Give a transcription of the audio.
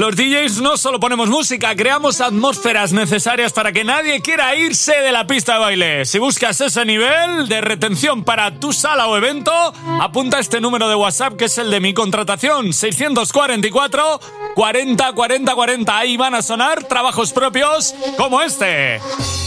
Los DJs no solo ponemos música, creamos atmósferas necesarias para que nadie quiera irse de la pista de baile. Si buscas ese nivel de retención para tu sala o evento, apunta este número de WhatsApp que es el de mi contratación, 644 40 40 40. Ahí van a sonar trabajos propios como este.